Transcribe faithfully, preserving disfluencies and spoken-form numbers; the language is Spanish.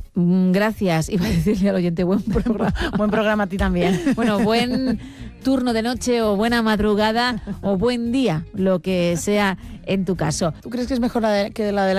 Gracias, iba a decirle al oyente, buen programa. Buen programa a ti también. Bueno, buen turno de noche o buena madrugada o buen día, lo que sea en tu caso. ¿Tú crees que es mejor la de, que la de la